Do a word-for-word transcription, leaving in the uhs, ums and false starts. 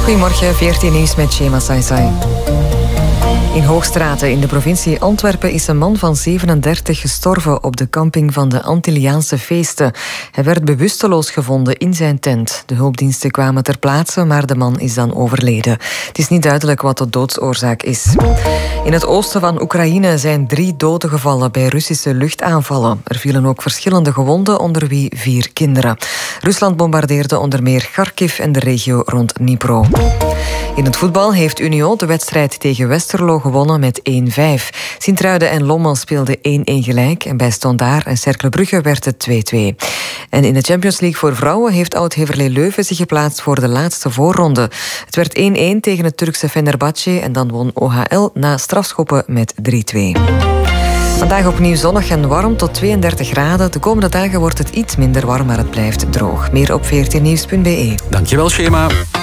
Goedemorgen, veertien nieuws met Shema Saisai. In Hoogstraten in de provincie Antwerpen is een man van zevenendertig gestorven op de camping van de Antilliaanse feesten. Hij werd bewusteloos gevonden in zijn tent. De hulpdiensten kwamen ter plaatse, maar de man is dan overleden. Het is niet duidelijk wat de doodsoorzaak is. In het oosten van Oekraïne zijn drie doden gevallen bij Russische luchtaanvallen. Er vielen ook verschillende gewonden, onder wie vier kinderen. Rusland bombardeerde onder meer Kharkiv en de regio rond Dnipro. In het voetbal heeft Union de wedstrijd tegen Westerlo gewonnen met één vijf. Sint-Truiden en Lommel speelden één-één gelijk en bij Standaard en Cercle Brugge werd het twee-twee. En in de Champions League voor vrouwen heeft Oud-Heverlee Leuven zich geplaatst voor de laatste voorronde. Het werd één-één tegen het Turkse Fenerbahce en dan won O H L na strafschoppen met drie-twee. Vandaag opnieuw zonnig en warm tot tweeëndertig graden. De komende dagen wordt het iets minder warm, maar het blijft droog. Meer op veertien nieuws punt be. Dankjewel, Shema.